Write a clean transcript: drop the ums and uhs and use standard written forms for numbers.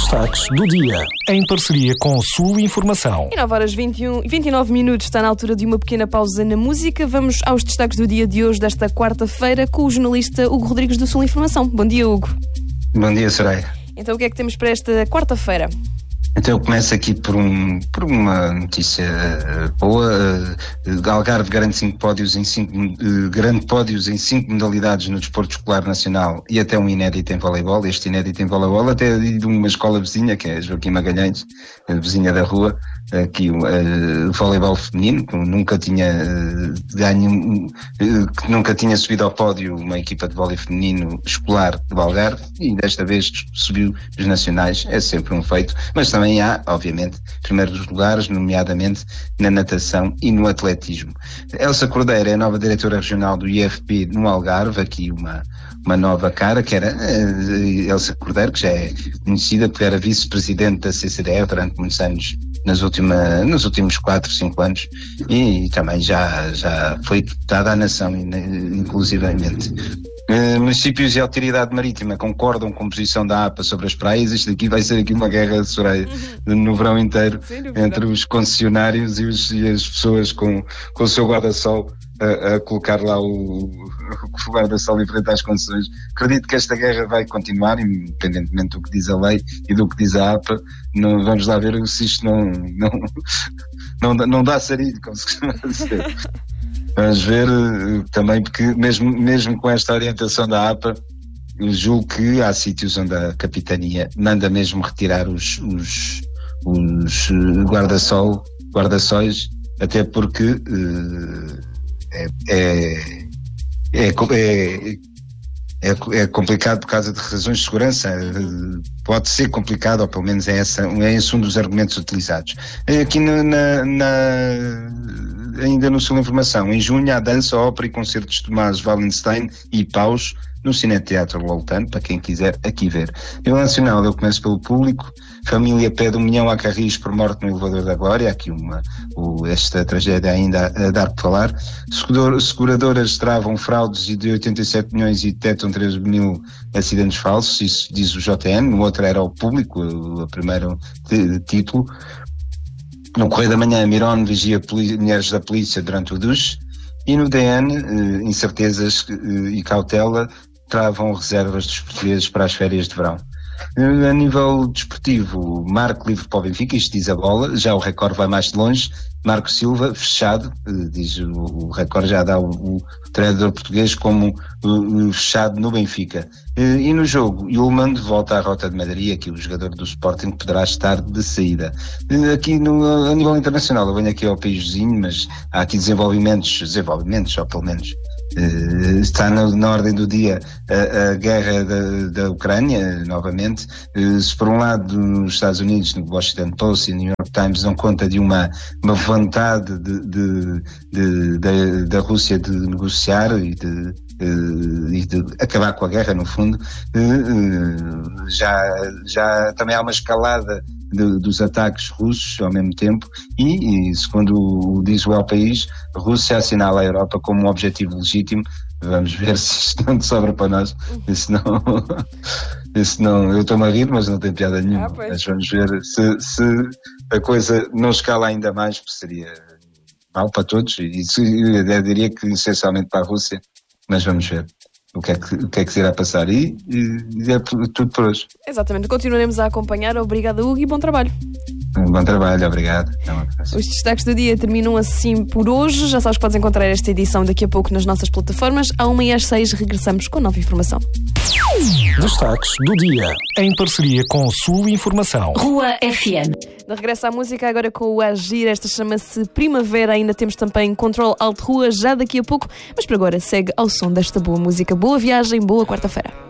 Destaques do dia, em parceria com Sul Informação. E 9h29 está na altura de uma pequena pausa na música. Vamos aos destaques do dia de hoje, desta quarta-feira, com o jornalista Hugo Rodrigues do Sul Informação. Bom dia, Hugo. Bom dia, Soraya. Então, o que é que temos para esta quarta-feira? Então eu começo aqui por uma notícia boa. Algarve garante 5 pódios em 5 modalidades no desporto escolar nacional e até um inédito em voleibol. Este inédito em voleibol até de uma escola vizinha, que é Joaquim Magalhães, vizinha da rua, aqui o voleibol feminino, que nunca tinha nunca tinha subido ao pódio uma equipa de vôlei feminino escolar do Algarve, e desta vez subiu os nacionais. É sempre um feito, mas também há, obviamente, primeiros lugares, nomeadamente na natação e no atletismo. Elsa Cordeiro é a nova diretora regional do IFP no Algarve, aqui uma nova cara, que era Elsa Cordeiro, que já é conhecida porque era vice-presidente da CCDE durante muitos anos, nos últimos 4, 5 anos, e também já foi deputada à nação, inclusivamente. Municípios e Autoridade Marítima concordam com a posição da APA sobre as praias. Isto aqui vai ser aqui uma guerra, Soraya, no verão inteiro, entre os concessionários e as pessoas com o seu guarda-sol a colocar lá o guarda-sol em frente às concessões. Acredito que esta guerra vai continuar, independentemente do que diz a lei e do que diz a APA. Vamos lá ver se isto não dá sarilho, como se costuma dizer. Vamos ver também, porque mesmo com esta orientação da APA, julgo que há sítios onde a capitania manda mesmo retirar os guarda-sóis, até porque é complicado por causa de razões de segurança. Pode ser complicado, ou pelo menos é esse um dos argumentos utilizados. Aqui ainda no Sul Informação, em junho há dança, ópera e concertos de Tomás Wallenstein e Paus no Cineteatro Loltano, para quem quiser aqui ver. No nacional, eu começo pelo público. Família pede 1 milhão a Carris por morte no elevador da Glória. Aqui esta tragédia ainda a dar por falar. Seguradoras travam fraudes de 87 milhões e detectam 3 mil acidentes falsos. Isso diz o JN. No outro era o público, o primeiro título. No Correio da Manhã, Miron vigia mulheres da polícia durante o duche. E no DN, incertezas e cautela travam reservas dos portugueses para as férias de verão. A nível desportivo, Marco livre para o Benfica, isto diz a bola. Já o Record vai mais longe. Marco Silva, fechado, diz o Record, já dá o treinador português como fechado no Benfica. E no jogo, Yulman volta à Rota de Madrid, aqui o jogador do Sporting poderá estar de saída. Aqui a nível internacional, eu venho aqui ao país vizinho, mas há aqui desenvolvimentos, ou pelo menos está na ordem do dia a guerra da Ucrânia, novamente. Se por um lado nos Estados Unidos, no Washington Post e New York Times, dão conta de uma vontade da Rússia de negociar e de acabar com a guerra, no fundo, já também há uma escalada dos ataques russos ao mesmo tempo, e segundo diz o El País, a Rússia assinala a Europa como um objetivo legítimo. Vamos ver se isto não sobra para nós. Isso não, eu estou-me a rir, mas não tem piada nenhuma. Mas vamos ver se a coisa não escala ainda mais, porque seria mal para todos, e eu diria que essencialmente para a Rússia, mas vamos ver o que é que se irá passar, e é tudo por hoje. Exatamente, continuaremos a acompanhar. Obrigada, Hugo, e bom trabalho. Bom trabalho, obrigado. Os destaques do dia terminam assim por hoje. Já sabes que podes encontrar esta edição daqui a pouco nas nossas plataformas. À 1h06 regressamos com nova informação. Destaques do dia, em parceria com Sul Informação. Rua FM. De regresso à música, agora com o Agir. Esta chama-se Primavera. Ainda temos também Control Alt Rua já daqui a pouco. Mas por agora segue ao som desta boa música. Boa viagem, boa quarta-feira.